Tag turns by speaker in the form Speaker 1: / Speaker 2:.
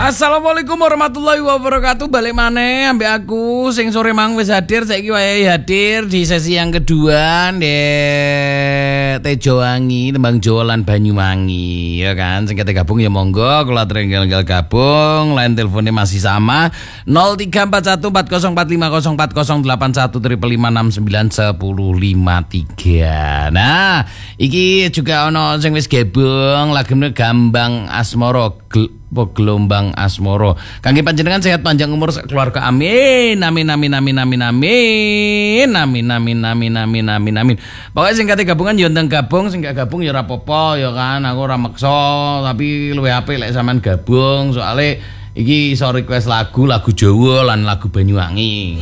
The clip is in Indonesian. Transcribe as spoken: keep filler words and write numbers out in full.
Speaker 1: Assalamualaikum warahmatullahi wabarakatuh. Balik maneh ambek aku sing sore mang wis hadir, saiki wae hadir di sesi yang kedua Dek Tejowangi tembang Jawa lan Banyuwangi ya kan. Sing kete gabung ya monggo, kula trenggal-nggal gabung. Line teleponnya masih sama nol tiga empat satu empat nol empat lima nol empat nol delapan satu triple lima enam sembilan sepuluh lima tiga. Nah, iki juga ono sing wis gabung lagune Gambang Asmoro gelombang asmoro. Kangge panjenengan sehat panjang umur keluarga. Amin. Amin amin amin amin amin. Amin amin amin amin amin amin. Pokoke sing kate gabungan yo ndang gabung, sing gak gabung ya ora apa-apa ya kan. Aku ora maksa, tapi luwih apik lek sampean gabung soalnya iki iso request lagu, lagu Jawa lan lagu Banyuwangi.